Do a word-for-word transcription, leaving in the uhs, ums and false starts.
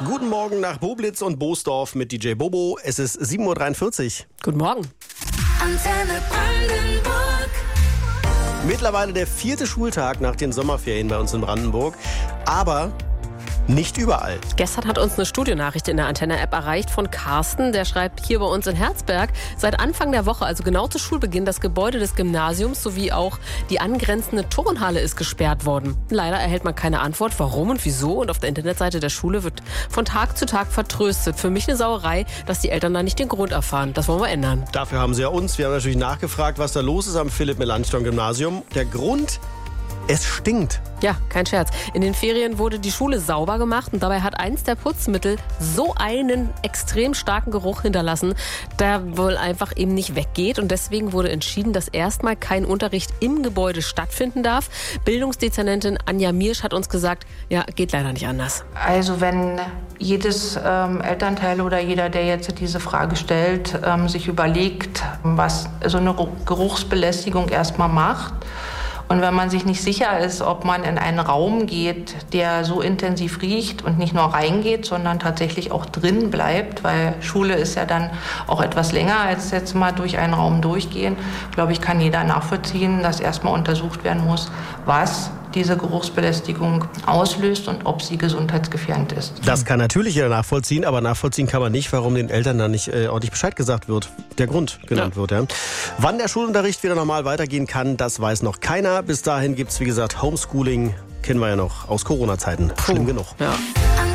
Guten Morgen nach Boblitz und Boosdorf mit D J Bobo. Es ist sieben Uhr dreiundvierzig. Guten Morgen. Antenne Brandenburg. Mittlerweile der vierte Schultag nach den Sommerferien bei uns in Brandenburg. Aber nicht überall. Gestern hat uns eine Studionachricht in der Antenne-App erreicht von Carsten. Der schreibt, hier bei uns in Herzberg seit Anfang der Woche, also genau zu Schulbeginn, das Gebäude des Gymnasiums sowie auch die angrenzende Turnhalle ist gesperrt worden. Leider erhält man keine Antwort, warum und wieso. Und auf der Internetseite der Schule wird von Tag zu Tag vertröstet. Für mich eine Sauerei, dass die Eltern da nicht den Grund erfahren. Das wollen wir ändern. Dafür haben sie ja uns. Wir haben natürlich nachgefragt, was da los ist am Philipp-Melanchthon-Gymnasium. Der Grund: es stinkt. Ja, kein Scherz. In den Ferien wurde die Schule sauber gemacht und dabei hat eins der Putzmittel so einen extrem starken Geruch hinterlassen, der wohl einfach eben nicht weggeht. Und deswegen wurde entschieden, dass erstmal kein Unterricht im Gebäude stattfinden darf. Bildungsdezernentin Anja Miersch hat uns gesagt, ja, geht leider nicht anders. Also wenn jedes ähm, Elternteil oder jeder, der jetzt diese Frage stellt, ähm, sich überlegt, was so eine Geruchsbelästigung erstmal macht, und wenn man sich nicht sicher ist, ob man in einen Raum geht, der so intensiv riecht und nicht nur reingeht, sondern tatsächlich auch drin bleibt, weil Schule ist ja dann auch etwas länger als jetzt mal durch einen Raum durchgehen, glaube ich, kann jeder nachvollziehen, dass erstmal untersucht werden muss, was diese Geruchsbelästigung auslöst und ob sie gesundheitsgefährdend ist. Das kann natürlich jeder nachvollziehen, aber nachvollziehen kann man nicht, warum den Eltern dann nicht äh, ordentlich Bescheid gesagt wird, der Grund genannt ja. wird. Ja. Wann der Schulunterricht wieder normal weitergehen kann, das weiß noch keiner. Bis dahin gibt es, wie gesagt, Homeschooling, kennen wir ja noch aus Corona-Zeiten. Schlimm genug. Ja.